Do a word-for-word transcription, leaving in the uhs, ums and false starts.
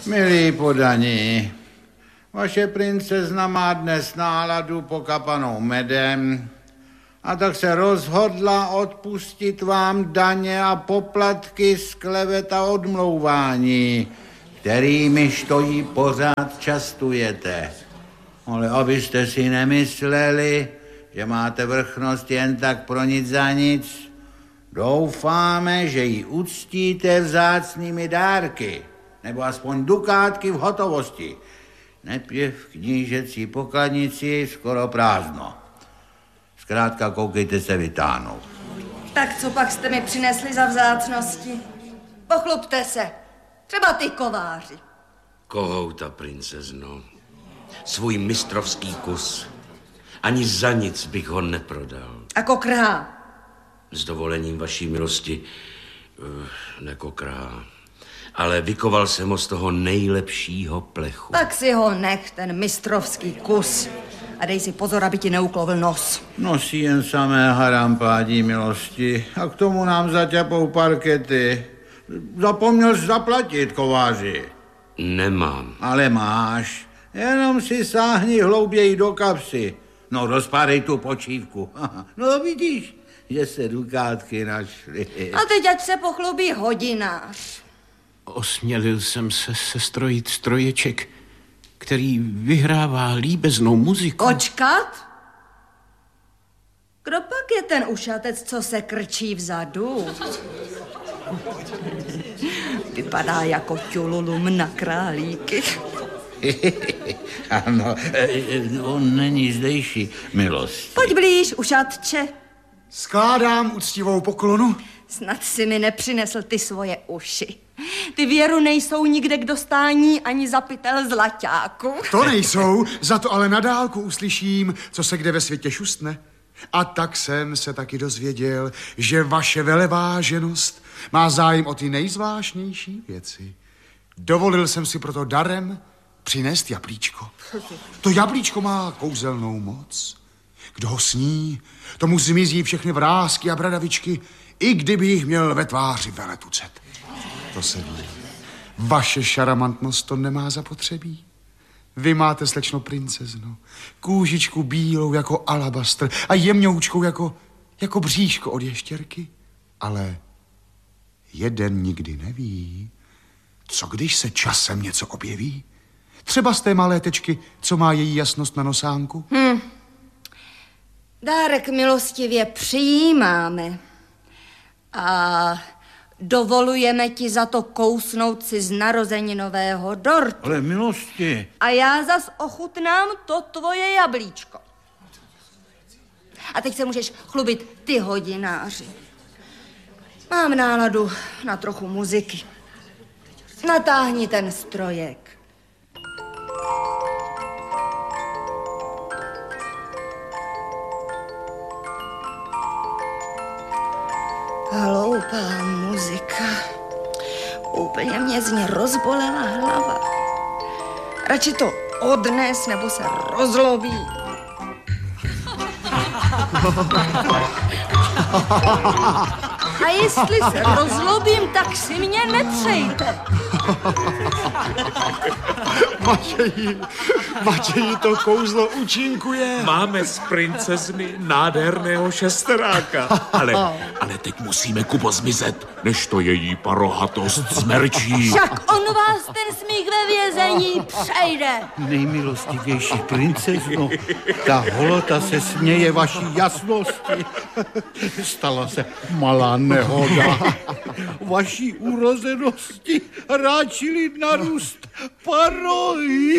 Milí podaní, vaše princezna má dnes náladu pokapanou medem a tak se rozhodla odpustit vám daně a poplatky z klevet a odmlouvání, kterýmiž to jí pořád častujete. Ale abyste si nemysleli, že máte vrchnost jen tak pro nic za nic, doufáme, že ji uctíte vzácnými dárky, nebo aspoň dukátky v hotovosti. Nepě v knížecí pokladnici je skoro prázdno. Zkrátka koukejte se vytáhnout. Tak co pak jste mi přinesli za vzácnosti? Pochlupte se. Třeba ty kováři. Kohouta, princezno. Svůj mistrovský kus. Ani za nic bych ho neprodal. A kokrhá? S dovolením vaší milosti uh, nekokrhá. Ale vykoval jsem ho z toho nejlepšího plechu. Tak si ho nech, ten mistrovský kus. A dej si pozor, aby ti neuklovil nos. Nosí jen samé harampádí milosti a k tomu nám zaťapou parkety. Zapomněl jsi zaplatit, kováři. Nemám. Ale máš. Jenom si sáhni hlouběji do kapsy. No, rozpádej tu počívku. No, vidíš, že se dukátky našly. A teď ať se pochlubí hodinář. Osmělil jsem se sestrojit stroječek, který vyhrává líbeznou muziku. Počkat? Kdo pak je ten ušatec, co se krčí vzadu? Vypadá jako ťululum na králíky. Ano, on není zdejší, milost. Pojď blíž, ušatče. Skládám úctivou poklonu. Snad si mi nepřinesl ty svoje uši. Ty věru nejsou nikde k dostání ani za pytel zlaťáku. To nejsou, za to ale na dálku uslyším, co se kde ve světě šustne. A tak jsem se taky dozvěděl, že vaše veleváženost má zájem o ty nejzvláštnější věci. Dovolil jsem si proto darem přinést jablíčko. To jablíčko má kouzelnou moc. Kdo ho sní, tomu zmizí všechny vrásky a bradavičky, i kdyby jich měl ve tváři veletucet. To se ví. Vaše šaramantnost to nemá zapotřebí. Vy máte, slečno princezno, kůžičku bílou jako alabastr a jemňoučkou jako, jako bříško od ještěrky. Ale jeden nikdy neví, co když se časem něco objeví. Třeba z té malé tečky, co má její jasnost na nosánku. Hm. Dárek milostivě přijímáme. A dovolujeme ti za to kousnout si z narozeninového dortu. Ale milosti. A já zas ochutnám to tvoje jablíčko. A teď se můžeš chlubit ty hodináři. Mám náladu na trochu muziky. Natáhni ten strojek. Hloupá muzika. Úplně mě z ní rozbolela hlava. Radši to odnes, nebo se rozlobí. A jestli se rozlobím, tak si mě nepřejte. Matěji, Matěji, to kouzlo účinkuje. Máme z princezny nádherného šesteráka. Ale, ale teď musíme, Kubo, zmizet, než to její parohatost zmerčí. Však on vás ten smích ve vězení přejde. Nejmilostivější princezno, ta holota se směje vaší jasnosti. Stala se malá nehoda. Vaší urozenosti ráčili narůst parohy.